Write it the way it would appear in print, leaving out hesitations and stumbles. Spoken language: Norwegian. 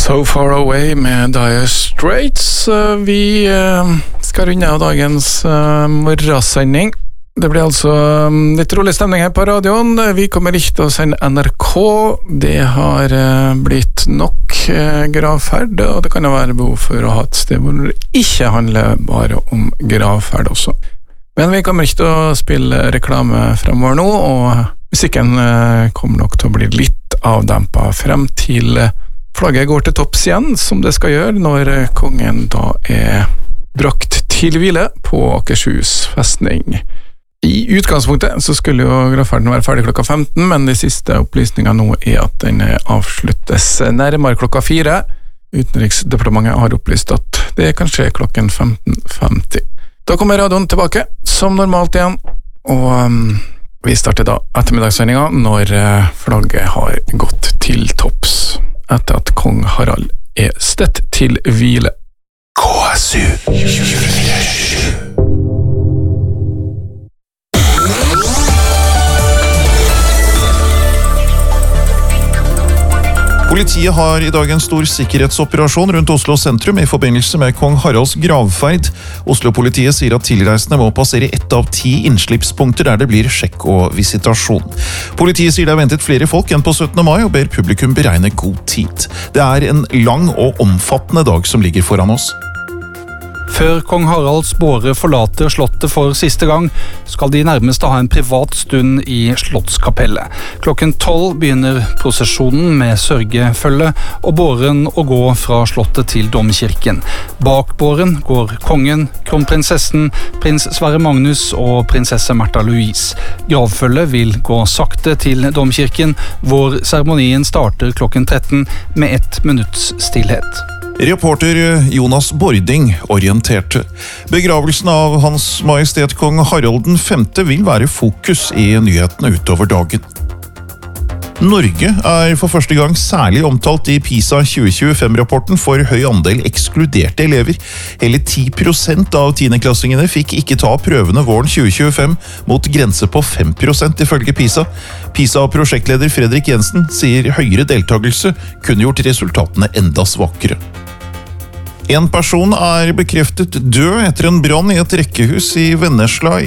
So Far Away med Dire Straits. Vi skal runde av dagens morgensending. Det blir altså litt rolig stemning her på radioen. Vi kommer ikke til å sende NRK. Det har blitt nok gravferd, og det kan jo være behov for å ha et sted hvor det ikke handler bare om gravferd også. Men vi kommer ikke til å spille reklame fremover nå, og musikken kommer nok til å bli litt avdempet frem til flagget går til topps igjen, som det skal gjøre når kongen da brakt til hvile på Akershus festning. I utgangspunktet så skulle jo gravferden være ferdig klokka 15, men de siste opplysningene nå at den avsluttes nærmere klokka 4. Utenriksdepartementet har opplyst at det kan skje klokken 15:50. Da kommer radioen tilbake, som normalt igjen, og vi starter da ettermiddagssendinga når flagget har gått til topps, etter at kong Harald stett til hvile. KSU 24/7. Politiet har i dag en stor sikkerhetsoperasjon rundt Oslo sentrum i forbindelse med kong Haralds gravferd. Oslo-politiet sier at tilreisende må passere 1 av 10 innslippspunkter der det blir sjekk og visitasjon. Politiet sier det er ventet flere folk enn på 17. mai og ber publikum beregne god tid. Det er en lang og omfattende dag som ligger foran oss. Før kong Haralds båre forlater slottet for siste gang, skal de nærmeste ha en privat stund i Slottskapellet. Klokken 12 begynner prosesjonen med sørgefølge, og båren å gå fra slottet til domkirken. Bak båren går kongen, kronprinsessen, prins Sverre Magnus og prinsesse Märtha Louise. Gravfølget vil gå sakte til domkirken, hvor seremonien starter klokken 13 med 1 minutts stillhet. Reporter Jonas Bording orienterte. Begravelsen av Hans Majestet Kong Harald V vil være fokus i nyhetene utover dagen. Norge er for første gang særlig omtalt i PISA 2025-rapporten for høy andel ekskluderte elever. Hele 10% av 10-klassingene fikk ikke ta prøvene våren 2025, mot grense på 5% ifølge PISA. PISA-prosjektleder Fredrik Jensen sier høyere deltakelse kunne gjort resultatene enda svakere. En person er bekreftet død etter en brann i et rekkehus i Vennesla